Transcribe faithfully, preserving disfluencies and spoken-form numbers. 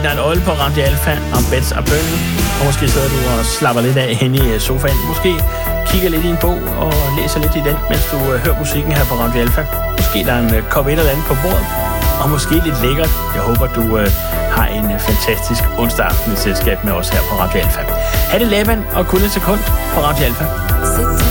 Midnight Oil på Radio Alpha om Beds Are Burning. Og måske sidder du og slapper lidt af hen i sofaen. Måske kigger lidt i en bog og læser lidt i den, mens du uh, hører musikken her på Radio Alpha. Måske der er en uh, kop et eller andet på bordet. Og måske lidt lækkert. Jeg håber, du uh, har en uh, fantastisk onsdag aften i selskab med os her på Radio Alpha. Ha' det Laban og kun et sekund på Radio Alpha.